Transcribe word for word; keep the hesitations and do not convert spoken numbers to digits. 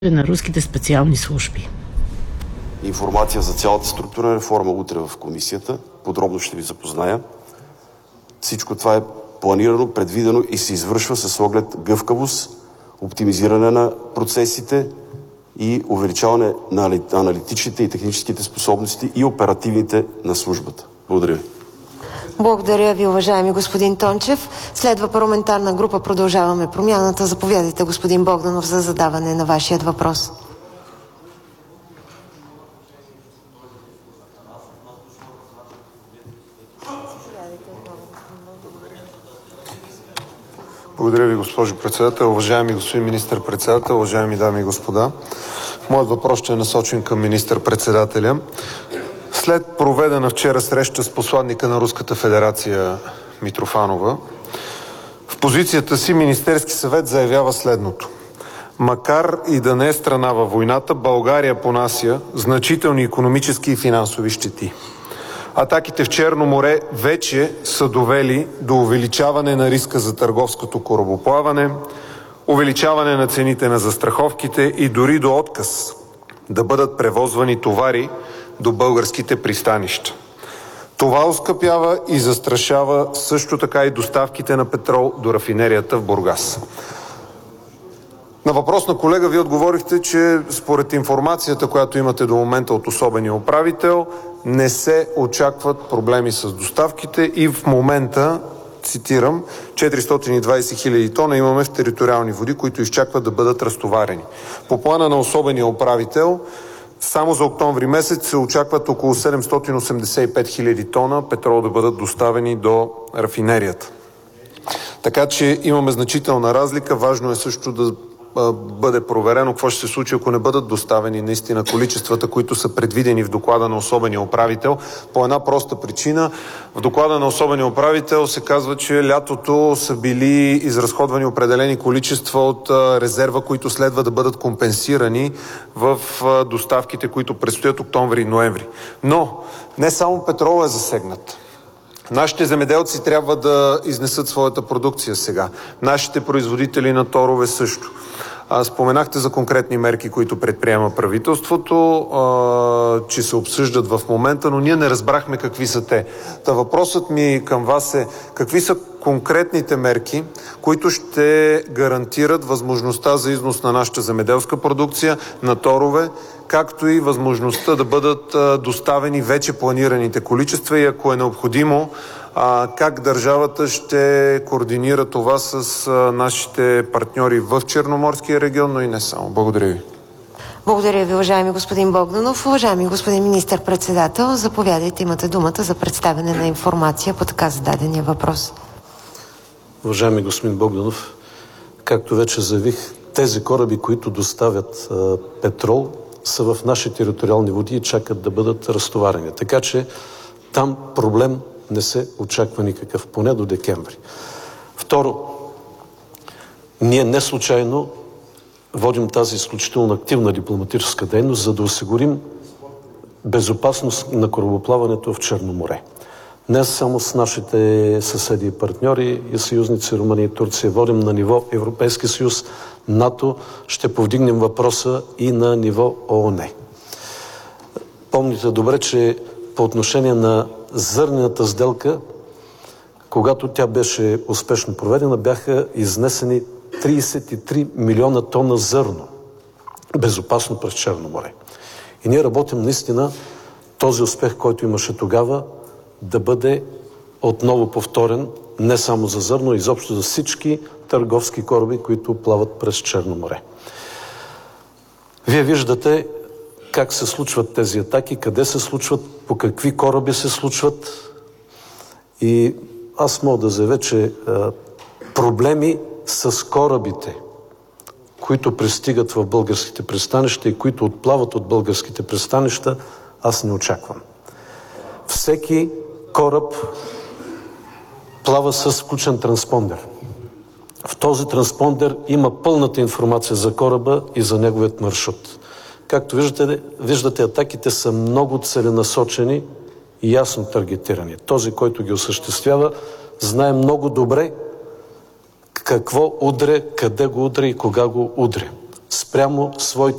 на руските специални служби. Информация за цялата структурна реформа утре в комисията. Подробно ще ви запозная. Всичко това е планирано, предвидено и се извършва с оглед гъвкавост, оптимизиране на процесите и увеличаване на аналитичните и техническите способности и оперативните на службата. Благодаря ви. Благодаря ви, уважаеми господин Тончев. Следва парламентарна група Продължаваме промяната. Заповядайте, господин Богданов, за задаване на вашият въпрос. Благодаря ви, госпожо председател. Уважаеми господин министър-председател, уважаеми дами и господа, моят въпрос ще е насочен към министър-председателя. След проведена вчера среща с посланника на Руската федерация Митрофанова, в позицията си Министерски съвет заявява следното. Макар и да не е страна във войната, България понася значителни икономически и финансови щети. Атаките в Черно море вече са довели до увеличаване на риска за търговското корабоплаване, увеличаване на цените на застраховките и дори до отказ да бъдат превозвани товари до българските пристанища. Това оскъпява и застрашава също така и доставките на петрол до рафинерията в Бургас. На въпрос на колега ви отговорихте, че според информацията, която имате до момента от особения управител, не се очакват проблеми с доставките и в момента, цитирам, четиристотин и двадесет хиляди тона имаме в териториални води, които изчакват да бъдат разтоварени. По плана на особения управител, само за октомври месец се очакват около седемстотин осемдесет и пет хиляди тона петрол да бъдат доставени до рафинерията. Така че имаме значителна разлика. Важно е също да бъде проверено какво ще се случи, ако не бъдат доставени наистина количествата, които са предвидени в доклада на особения управител. По една проста причина. В доклада на особения управител се казва, че лятото са били изразходвани определени количества от резерва, които следва да бъдат компенсирани в доставките, които предстоят октомври и ноември. Но не само петрол е засегнат. Нашите земеделци трябва да изнесат своята продукция сега. Нашите производители на торове също. Споменахте за конкретни мерки, които предприема правителството, че се обсъждат в момента, но ние не разбрахме какви са те. Та въпросът ми към вас е какви са конкретните мерки, които ще гарантират възможността за износ на нашата земеделска продукция, на торове, както и възможността да бъдат доставени вече планираните количества и ако е необходимо, как държавата ще координира това с нашите партньори в Черноморския регион, но и не само. Благодаря ви. Благодаря ви, уважаеми господин Богданов. Уважаеми господин министър-председател, заповядайте, имате думата за представяне на информация по така зададения въпрос. Уважаеми господин Богданов, както вече заявих, тези кораби, които доставят а, петрол, са в наши териториални води и чакат да бъдат разтоварени. Така че там проблем не се очаква никакъв, поне до декември. Второ, ние не случайно водим тази изключително активна дипломатическа дейност, за да осигурим безопасност на корабоплаването в Черно море. Не само с нашите съседи и партньори и съюзници Румъния и Турция водим на ниво Европейски съюз, НАТО, ще повдигнем въпроса и на ниво ООН. Помните добре, че по отношение на зърнената сделка, когато тя беше успешно проведена, бяха изнесени тридесет и три милиона тона зърно безопасно през Черно море. И ние работим наистина този успех, който имаше тогава, да бъде отново повторен не само за зърно, а изобщо за всички търговски кораби, които плават през Черно море. Вие виждате как се случват тези атаки, къде се случват, по какви кораби се случват. И аз мога да заявя, че а, проблеми с корабите, които пристигат в българските пристанища и които отплават от българските пристанища, аз не очаквам. Всеки кораб плава с включен транспондер. В този транспондер има пълната информация за кораба и за неговият маршрут. Както виждате, виждате, атаките са много целенасочени и ясно таргетирани. Този, който ги осъществява, знае много добре какво удря, къде го удря и кога го удря. Спрямо своите